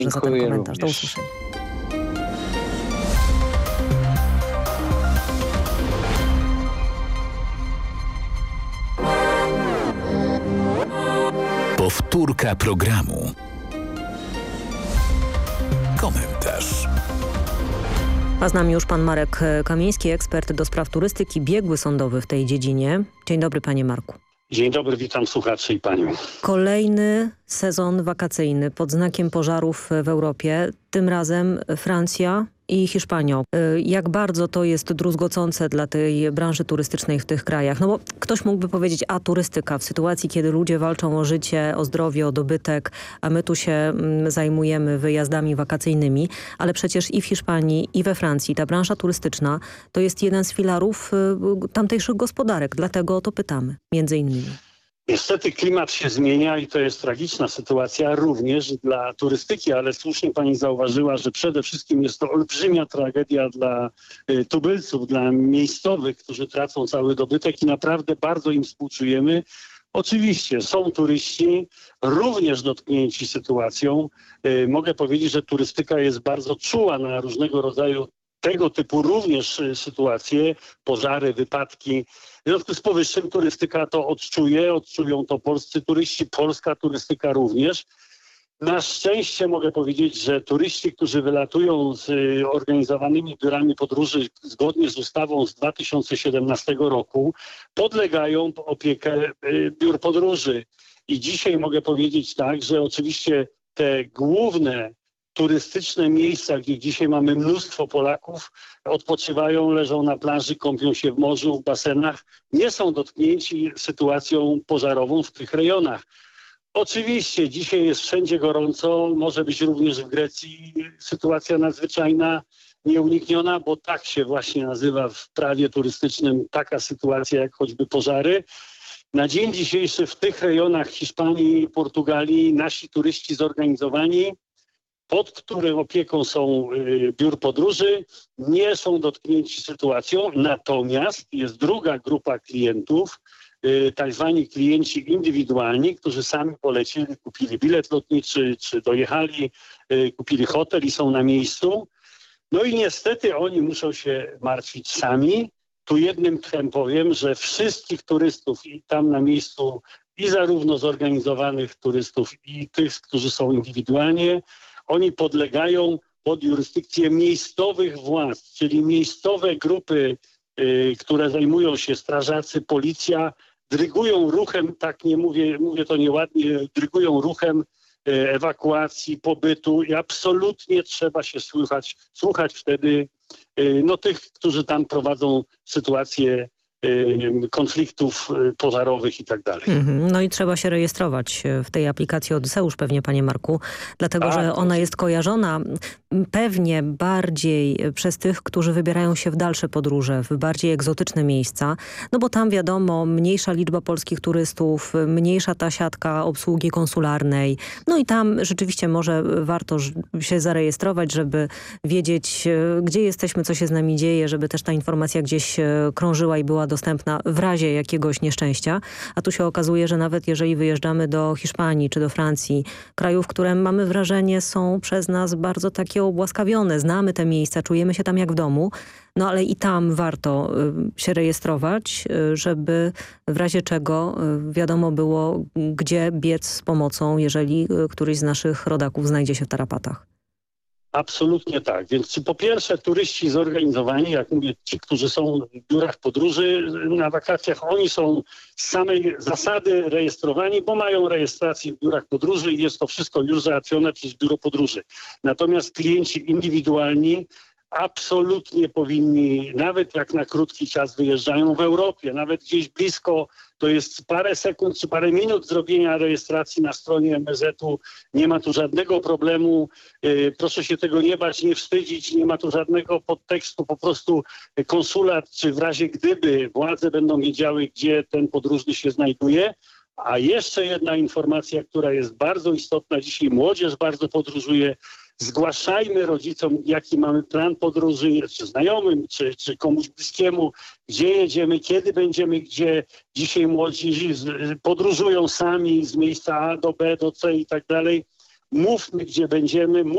za ten Dziękuję komentarz. Do również. usłyszenia. Powtórka programu. Komentarz. A z nami już pan Marek Kamiński, ekspert do spraw turystyki, biegły sądowy w tej dziedzinie. Dzień dobry, panie Marku. Dzień dobry, witam słuchaczy i panią. Kolejny sezon wakacyjny pod znakiem pożarów w Europie, tym razem Francja i Hiszpania. Jak bardzo to jest druzgocące dla tej branży turystycznej w tych krajach? No bo ktoś mógłby powiedzieć, a turystyka w sytuacji, kiedy ludzie walczą o życie, o zdrowie, o dobytek, a my tu się zajmujemy wyjazdami wakacyjnymi, ale przecież i w Hiszpanii, i we Francji ta branża turystyczna to jest jeden z filarów tamtejszych gospodarek. Dlatego o to pytamy, między innymi. Niestety klimat się zmienia i to jest tragiczna sytuacja również dla turystyki, ale słusznie pani zauważyła, że przede wszystkim jest to olbrzymia tragedia dla tubylców, dla miejscowych, którzy tracą cały dobytek i naprawdę bardzo im współczujemy. Oczywiście są turyści również dotknięci sytuacją. Mogę powiedzieć, że turystyka jest bardzo czuła na różnego rodzaju tego typu również sytuacje, pożary, wypadki. W związku z powyższym turystyka to odczują to polscy turyści, polska turystyka również. Na szczęście mogę powiedzieć, że turyści, którzy wylatują z organizowanymi biurami podróży zgodnie z ustawą z 2017 roku, podlegają opiekę biur podróży. I dzisiaj mogę powiedzieć tak, że oczywiście te główne turystyczne miejsca, gdzie dzisiaj mamy mnóstwo Polaków, odpoczywają, leżą na plaży, kąpią się w morzu, w basenach, nie są dotknięci sytuacją pożarową w tych rejonach. Oczywiście dzisiaj jest wszędzie gorąco, może być również w Grecji sytuacja nadzwyczajna, nieunikniona, bo tak się właśnie nazywa w prawie turystycznym taka sytuacja jak choćby pożary. Na dzień dzisiejszy w tych rejonach Hiszpanii i Portugalii nasi turyści zorganizowani, pod którym opieką są biur podróży, nie są dotknięci sytuacją. Natomiast jest druga grupa klientów, tak zwani klienci indywidualni, którzy sami polecieli, kupili bilet lotniczy, czy dojechali, kupili hotel i są na miejscu. No i niestety oni muszą się martwić sami. Tu jednym tchem powiem, że wszystkich turystów i tam na miejscu i zarówno zorganizowanych turystów i tych, którzy są indywidualnie, oni podlegają pod jurysdykcję miejscowych władz, czyli miejscowe grupy, które zajmują się strażacy, policja, drygują ruchem, tak nie mówię to nieładnie, drygują ruchem ewakuacji, pobytu i absolutnie trzeba się słuchać wtedy tych, którzy tam prowadzą sytuację konfliktów pożarowych i tak dalej. No i trzeba się rejestrować w tej aplikacji Odyseusz pewnie, panie Marku, dlatego że ona jest kojarzona pewnie bardziej przez tych, którzy wybierają się w dalsze podróże, w bardziej egzotyczne miejsca, no bo tam wiadomo, mniejsza liczba polskich turystów, mniejsza ta siatka obsługi konsularnej, no i tam rzeczywiście może warto się zarejestrować, żeby wiedzieć, gdzie jesteśmy, co się z nami dzieje, żeby też ta informacja gdzieś krążyła i była dostępna w razie jakiegoś nieszczęścia. A tu się okazuje, że nawet jeżeli wyjeżdżamy do Hiszpanii czy do Francji, krajów, które mamy wrażenie są przez nas bardzo takie obłaskawione, znamy te miejsca, czujemy się tam jak w domu, no ale i tam warto się rejestrować, żeby w razie czego wiadomo było, gdzie biec z pomocą, jeżeli któryś z naszych rodaków znajdzie się w tarapatach. Absolutnie tak. Więc po pierwsze turyści zorganizowani, jak mówię, ci, którzy są w biurach podróży na wakacjach, oni są z samej zasady rejestrowani, bo mają rejestrację w biurach podróży i jest to wszystko już załatwione przez biuro podróży. Natomiast klienci indywidualni absolutnie powinni, nawet jak na krótki czas wyjeżdżają w Europie, nawet gdzieś blisko, to jest parę sekund czy parę minut zrobienia rejestracji na stronie MSZ-u. Nie ma tu żadnego problemu. Proszę się tego nie bać, nie wstydzić. Nie ma tu żadnego podtekstu. Po prostu konsulat, czy w razie gdyby władze będą wiedziały, gdzie ten podróżny się znajduje. A jeszcze jedna informacja, która jest bardzo istotna. Dzisiaj młodzież bardzo podróżuje. Zgłaszajmy rodzicom, jaki mamy plan podróży, czy znajomym, czy komuś bliskiemu, gdzie jedziemy, kiedy będziemy, gdzie. Dzisiaj młodzi podróżują sami z miejsca A do B, do C i tak dalej. Mówmy, gdzie będziemy.